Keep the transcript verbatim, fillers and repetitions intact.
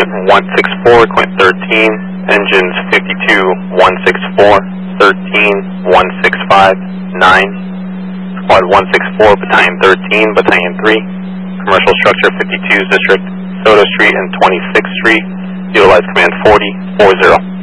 one six four, equipment thirteen, engines fifty-two, one six four, thirteen, one six five, nine, squad one six four, battalion thirteen, battalion three, commercial structure fifty-two, district, Soto Street and twenty-sixth Street, utilize command forty, four zero.